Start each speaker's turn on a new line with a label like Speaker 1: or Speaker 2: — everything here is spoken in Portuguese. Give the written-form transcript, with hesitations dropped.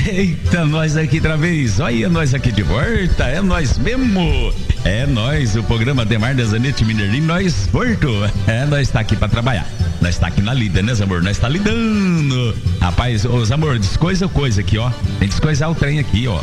Speaker 1: Eita, nós aqui outra vez. Olha nós aqui de volta. É nós mesmo. É nós, o programa Demar da Zanete Mineirinho, nós voltou. É, nós tá aqui pra trabalhar. Nós tá aqui na lida, né, Zamor? Nós tá lidando. Rapaz, ô Zamor, descoisa coisa aqui, ó. Tem que descoisar o trem aqui, ó.